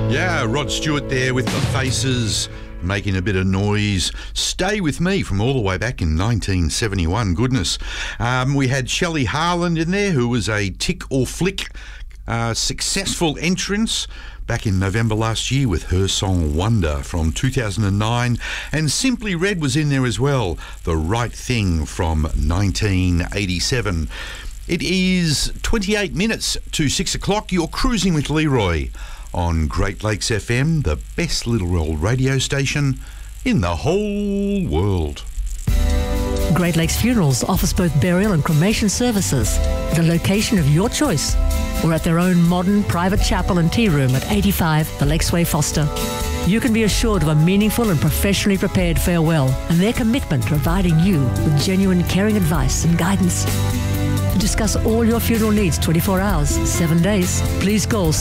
Yeah, Rod Stewart there with The Faces, making a bit of noise. Stay With Me from all the way back in 1971. Goodness. We had Shelley Harland in there, who was a Tick or Flick successful entrance back in November last year with her song Wonder from 2009. And Simply Red was in there as well, The Right Thing from 1987. It is 28 minutes to 6 o'clock. You're cruising with Leroy on Great Lakes FM, the best little old radio station in the whole world. Great Lakes Funerals offers both burial and cremation services at a location of your choice or at their own modern private chapel and tea room at 85 The Lakesway, Foster. You can be assured of a meaningful and professionally prepared farewell and their commitment to providing you with genuine caring advice and guidance. To discuss all your funeral needs 24 hours, 7 days, please call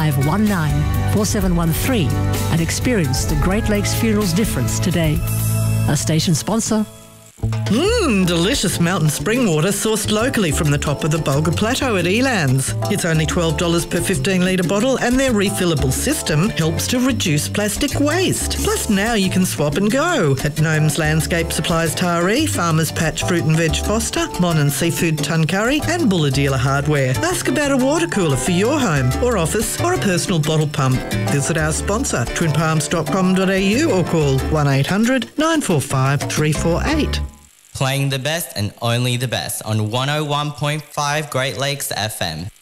6519-4713 and experience the Great Lakes Funerals difference today. A station sponsor. Delicious mountain spring water sourced locally from the top of the Bulga Plateau at Elands. It's only $12 per 15-litre bottle and their refillable system helps to reduce plastic waste. Plus now you can swap and go at Gnomes Landscape Supplies Taree, Farmers Patch Fruit and Veg Foster, Mon and Seafood Tuncurry and Bulla Dealer Hardware. Ask about a water cooler for your home or office or a personal bottle pump. Visit our sponsor, twinpalms.com.au or call 1800 945 348. Playing the best and only the best on 101.5 Great Lakes FM.